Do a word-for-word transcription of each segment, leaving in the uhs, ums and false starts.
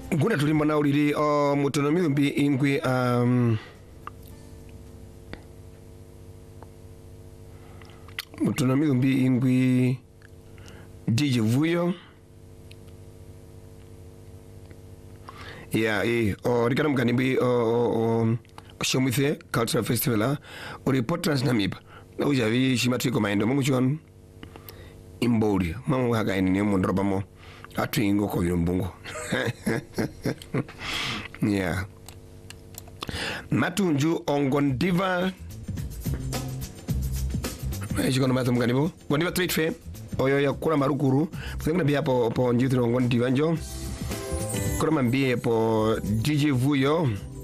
Guna tulimba na ulili o mutonomi mbi ingwi um mutonomi mbi ingwi D J Vuyo. Yeah, eh o rikana mkanimbi o o Shomwithe Cultural Festival o report trans Namib. Na ujavi shimatiko maendo munguchon imbori mamu haka ini mundroba mo atu ingo ko yumbungu. Yeah. Matunju ongondiva. Eji kono matu mganibo. Gondiva trade fair. Oyo ya kura marukuru. Pwemna bia po po njutro ongondiva njo. Kura mambie po D J Vuyo.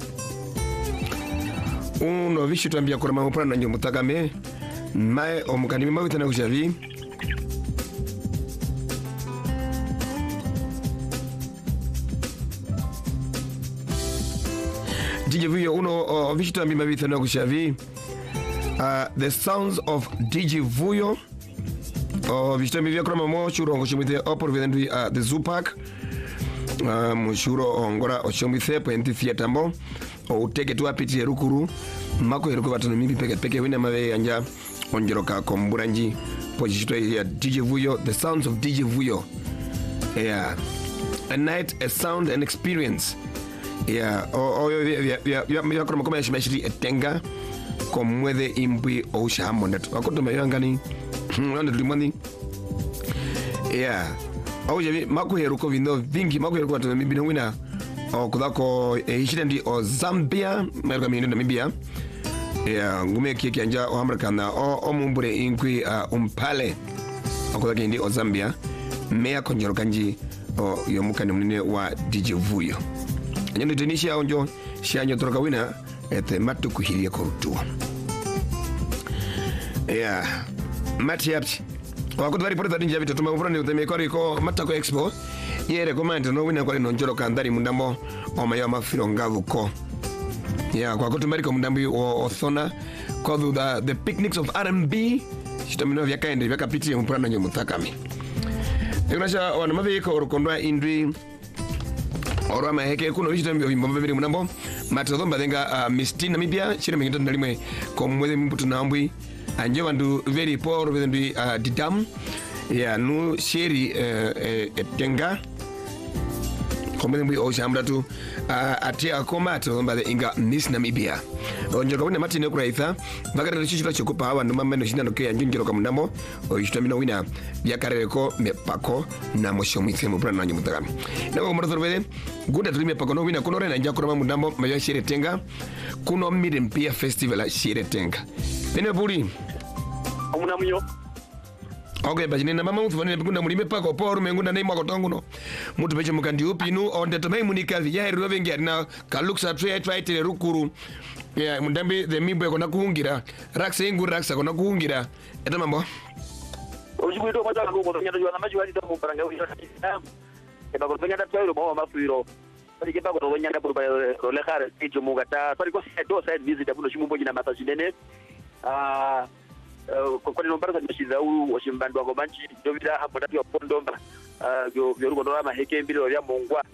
Uno vishu tuambia kura mamupana na njo mutakame. Mae o mkanimi mawita na kujavi. D J Vuyo uno uh, vishu tuambia mawita na kujavi. Uh, the sounds of D J Vuyo. Uh, vishu tuambia kura mamo shuro ongoshumite opor videndui uh, the Zoo Park. Uh, mushuro ongora oshomwithe poenti theater mbo. O uteke tu apiti erukuru. Mako yeruko batano mimbi peke peke wina mawe anja onjeroka komburanji pojishito ya D J Vuyo, the sounds of D J Vuyo. Yeah, a night, a sound, an experience. Yeah, o o ya ya ya ya kama kama yashimashiri etenga komwede imbi o shahamonda akoto mayangani ndo tulimwani. Yeah, au javi mako yeruko vindo vingi mako yeruko batano mimbi wina o kudako ishitendi o Zambia merka mindo Namibia. Yeah, ngume kiki anja o Amerikana o o mumbure inkwi uh, umpale akudako indi o Zambia mea konjero kanji o yomukani mnine wa D J Vuyo. Anyo nitinishi ya onjo shianyo toroka wina ete matu kuhiria korutua. Yeah, mati yapti wakutu vari pori tadinja vita tumavura ni uteme kori ko matako expo yere komante no wina kwa nonjoro kandari mundambo o mayo mafiro ngavu ko. Yeah, kwa kutu mariko mundambi o othona kwa the, the picnics of R and B shitamino vya kaende vya kapiti ya mpurana nyo mutakami. Ekunasha wanamavi iko orokondwa indri orwa maheke kuno vishitambi wa vimbo mbili mundambo matodhomba denga uh, Misti Namibia shire mingito nalimwe kwa mweze mputu na ambui anje wandu very poor within uh, didam. Yeah, nu sheri uh, uh, tenga kombe mbi o shamda tu uh, atia komato mba inga Miss Namibia onjo kabone matine kuraitha bagara rishishira chokupa hawa nduma meno shina noke anjunjiro kamundamo o yitamina wina byakarereko mepako na moshomwithe mu brana nyumutagami nako murathoro bede guda tulime pako no wina kuno rena njakura mamundamo mayo shire tenga kuno midem pia festival shire tenga pene buri amuna munyo. Okay, bajine na mama mtu vanile pikunda mulime pako poru mengunda na imwako tonguno mutu peche mukandi upinu onde tomei munikazi ya heru vengi adina kaluksa tue tue tue rukuru ya mundambi the mibo kona kuhungira raksa ingu raksa kona kuhungira eto mambo Ujibu ito maja kako koto nyata juana maji wadi tamu paranga wira eba koto nyata tuwa ilo mawa mafuiro pari kepa koto nyata puru pa role khare tijo mugata pari ko do side visit abuno shimu mboji na masaji nene ah kwa nino mbara za mishiza uu washimbandu wako manchi ndio vila hapo tatu ya pondomba vyo ruko nora maheke mbili wa vya mongwa